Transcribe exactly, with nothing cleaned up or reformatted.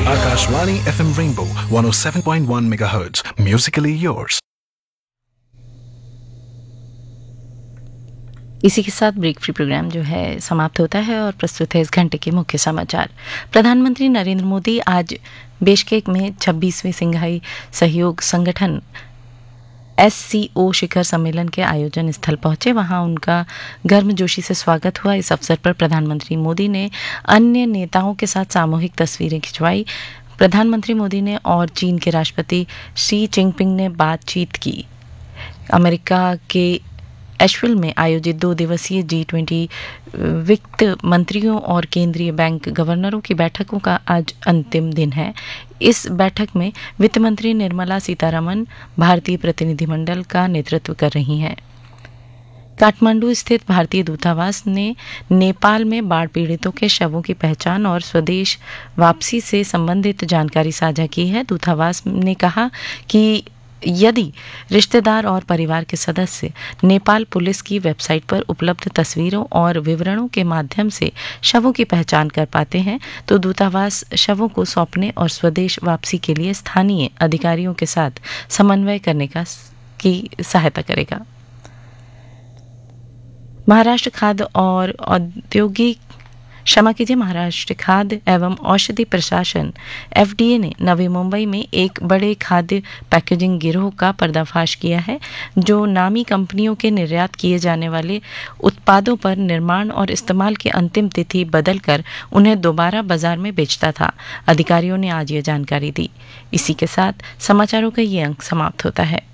Akashvani F M Rainbow one oh seven point one megahertz. Musically yours. इसी के साथ break free programme जो है समाप्त होता है और प्रस्तुत है इस घंटे के मुख्य समाचार। प्रधानमंत्री नरेंद्र मोदी आज बिश्केक में छब्बीसवें सिंघाई सहयोग संगठन एस सी ओ शिखर सम्मेलन के आयोजन स्थल पहुंचे। वहां उनका गर्मजोशी से स्वागत हुआ। इस अवसर पर प्रधानमंत्री मोदी ने अन्य नेताओं के साथ सामूहिक तस्वीरें खिंचवाई। प्रधानमंत्री मोदी ने और चीन के राष्ट्रपति शी जिनपिंग ने बातचीत की। अमेरिका के एशविल में आयोजित दो दिवसीय जी ट्वेंटी वित्त मंत्रियों और केंद्रीय बैंक गवर्नरों की बैठकों का आज अंतिम दिन है। इस बैठक में वित्त मंत्री निर्मला सीतारमण भारतीय प्रतिनिधिमंडल का नेतृत्व कर रही हैं। काठमांडू स्थित भारतीय दूतावास ने नेपाल में बाढ़ पीड़ितों के शवों की पहचान और स्वदेश वापसी से संबंधित जानकारी साझा की है। दूतावास ने कहा कि यदि रिश्तेदार और परिवार के सदस्य नेपाल पुलिस की वेबसाइट पर उपलब्ध तस्वीरों और विवरणों के माध्यम से शवों की पहचान कर पाते हैं तो दूतावास शवों को सौंपने और स्वदेश वापसी के लिए स्थानीय अधिकारियों के साथ समन्वय करने का की सहायता करेगा। महाराष्ट्र खाद्य और औद्योगिक क्षमा कीजिए महाराष्ट्र खाद्य एवं औषधि प्रशासन एफ डी ए ने नवी मुंबई में एक बड़े खाद्य पैकेजिंग गिरोह का पर्दाफाश किया है जो नामी कंपनियों के निर्यात किए जाने वाले उत्पादों पर निर्माण और इस्तेमाल की अंतिम तिथि बदलकर उन्हें दोबारा बाजार में बेचता था। अधिकारियों ने आज ये जानकारी दी। इसी के साथ समाचारों का ये अंक समाप्त होता है।